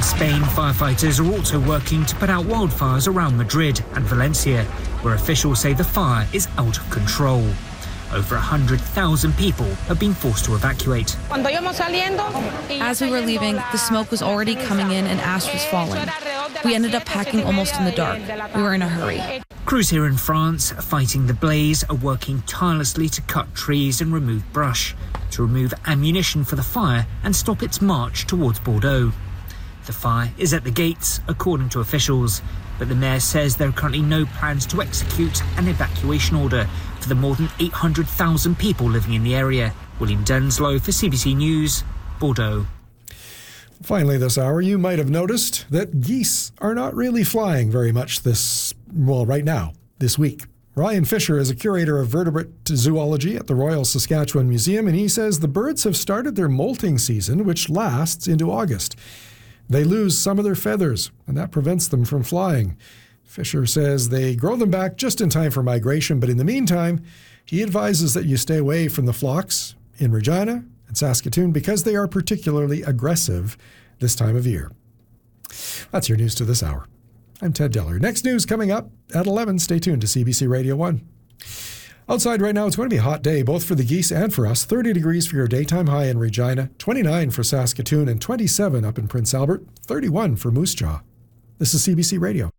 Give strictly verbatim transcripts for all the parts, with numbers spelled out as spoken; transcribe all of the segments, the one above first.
Spain, firefighters are also working to put out wildfires around Madrid and Valencia, where officials say the fire is out of control. Over one hundred thousand people have been forced to evacuate. As we were leaving, the smoke was already coming in and ash was falling. We ended up packing almost in the dark. We were in a hurry. Crews here in France, fighting the blaze, are working tirelessly to cut trees and remove brush, to remove ammunition for the fire and stop its march towards Bordeaux. The fire is at the gates, according to officials, but the mayor says there are currently no plans to execute an evacuation order for the more than eight hundred thousand people living in the area. William Denslow for C B C News, Bordeaux. Finally this hour, you might have noticed that geese are not really flying very much this, well, right now, this week. Ryan Fisher is a curator of vertebrate zoology at the Royal Saskatchewan Museum, and he says the birds have started their molting season, which lasts into August. They lose some of their feathers, and that prevents them from flying. Fisher says they grow them back just in time for migration, but in the meantime, he advises that you stay away from the flocks in Regina and Saskatoon because they are particularly aggressive this time of year. That's your news to this hour. I'm Ted Deller. Next news coming up at eleven. Stay tuned to C B C Radio one. Outside right now, it's going to be a hot day, both for the geese and for us. thirty degrees for your daytime high in Regina, twenty-nine for Saskatoon, and twenty-seven up in Prince Albert, thirty-one for Moose Jaw. This is C B C Radio.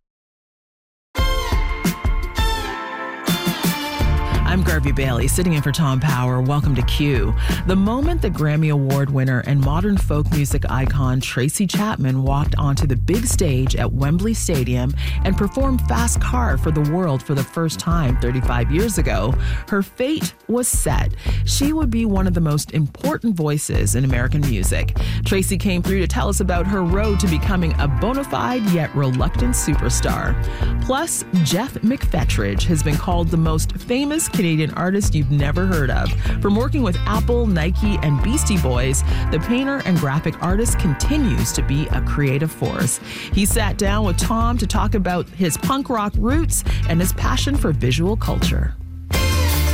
I'm Garvey Bailey, sitting in for Tom Power. Welcome to Q. The moment the Grammy Award winner and modern folk music icon Tracy Chapman walked onto the big stage at Wembley Stadium and performed Fast Car for the world for the first time thirty-five years ago, her fate was set. She would be one of the most important voices in American music. Tracy came through to tell us about her road to becoming a bona fide yet reluctant superstar. Plus, Jeff McFetridge has been called the most famous Canadian artist you've never heard of. From working with Apple, Nike, and Beastie Boys, the painter and graphic artist continues to be a creative force. He sat down with Tom to talk about his punk rock roots and his passion for visual culture.